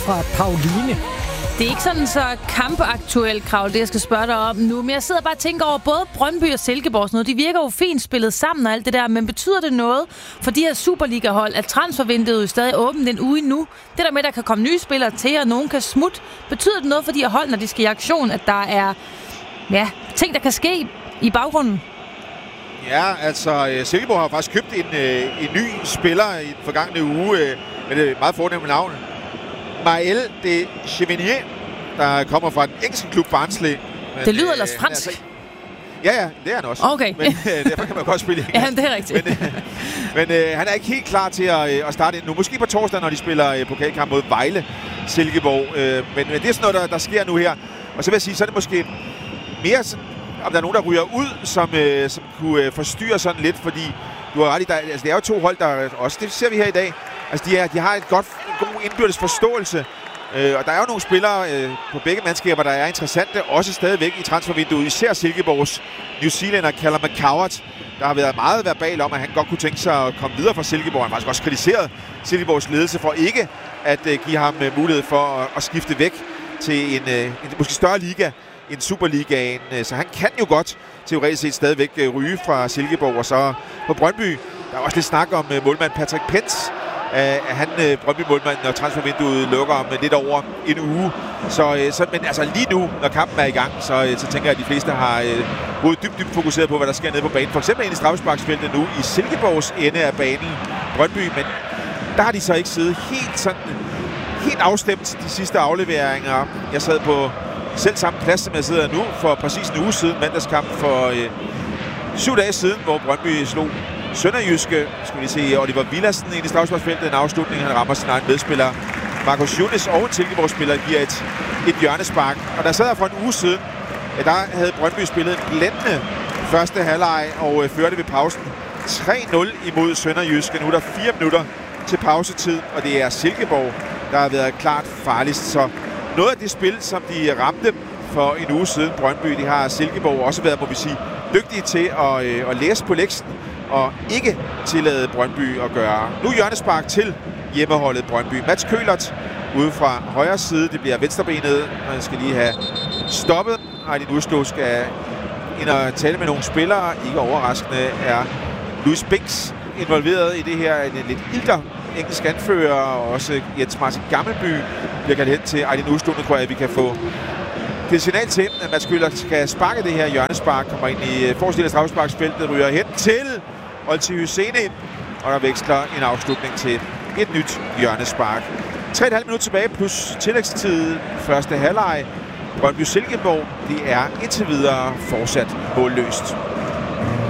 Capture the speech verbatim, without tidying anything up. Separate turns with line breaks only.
fra Pauline.
Det er ikke sådan så kampaktuelt, Krav, det jeg skal spørge dig om nu. Men jeg sidder bare og tænker over både Brøndby og Silkeborg. Sådan noget. De virker jo fint spillet sammen og alt det der. Men betyder det noget for de her Superliga-hold, at transfervinduet er stadig åbent en uge nu? Det der med, at der kan komme nye spillere til, og nogen kan smutte. Betyder det noget for de her hold, når de skal i aktion, at der er ja, ting, der kan ske i baggrunden?
Ja, altså Silkeborg har faktisk købt en, en ny spiller i den forgangne uge med et meget fornemt navn. Maël de Chevenier, der kommer fra den engelske klub Barnsley. Men,
det lyder ellers øh, fransk.
Altså, ja, ja, det er han også.
Okay.
Men øh, derfor kan man godt spille
ja, det er rigtigt.
Men, øh, men øh, han er ikke helt klar til at, øh, at starte ind nu. Måske på torsdag, når de spiller øh, pokalkamp mod Vejle Silkeborg. Øh, men, men det er sådan noget, der, der sker nu her. Og så vil jeg sige, så er det måske mere sådan, om der er nogen, der ryger ud, som, øh, som kunne øh, forstyrre sådan lidt, fordi du har ret i, der, altså, det er jo to hold, der også, det ser vi her i dag, altså de, er, de har et godt, en god indbyrdes forståelse, øh, og der er jo nogle spillere øh, på begge mandskaber, der er interessante, også stadigvæk i transfervinduet, især Silkeborgs New Zealander Callum McCowart, der har været meget verbal om, at han godt kunne tænke sig at komme videre fra Silkeborg. Han har faktisk også kritiseret Silkeborgs ledelse for ikke at øh, give ham øh, mulighed for at, at skifte væk til en, øh, en måske større liga, en Superligaen, så han kan jo godt teoretisk set stadigvæk ryge fra Silkeborg. Og så på Brøndby, der er også lidt snak om målmand Patrick Pentz. Er han Brøndby-målmand, når transfervinduet lukker om lidt over en uge. Så, så men altså lige nu, når kampen er i gang, så, så tænker jeg, at de fleste har hovedet dybt, dybt fokuseret på, hvad der sker nede på banen. For eksempel ind i straffesparksfeltet nu i Silkeborgs ende af banen, Brøndby, men der har de så ikke siddet helt sådan helt afstemt de sidste afleveringer. Jeg sad på selv samme plads, som jeg sidder nu, for præcis en uge siden, mandagskamp for øh, syv dage siden, hvor Brøndby slog Sønderjyske, skulle vi se, Oliver Villassen ind i straffesparksfeltet, en afslutning, han rammer sin egen medspiller Marcus Younes, og en Silkeborg-spiller giver et, et hjørnespark. Og der sad jeg for en uge siden, ja, der havde Brøndby spillet en blændende første halvleg og øh, førte ved pausen tre nul imod Sønderjyske. Nu er der fire minutter til pausetid, og det er Silkeborg, der har været klart farligst. Så noget af det spil, som de ramte for en uge siden, Brøndby, det har Silkeborg også været, må vi sige, dygtige til at, øh, at læse på leksen og ikke tillade Brøndby at gøre. Nu hjørnespark til hjemmeholdet Brøndby. Mats Kølert ude fra højre side. Det bliver venstrebenet, og jeg skal lige have stoppet. Aydin Uslu skal ind og tale med nogle spillere. Ikke overraskende er Louis Binks involveret i det her. En lidt ilter engelsk anfører, og også Jens Martin Gammelby bliver kaldt hen til Aydin Uslu. Nu tror jeg, at vi kan få det signal til, at Mats Kølert skal sparke det her hjørnespark. Kommer ind i forstillet straffesparksfeltet, ryger hen til Olti Hyseni, og der veksler en afslutning til et nyt hjørnespark. tre komma fem minutter tilbage plus tillægstid første halvleg. Brøndby Silkeborg, det er indtil videre fortsat målløst.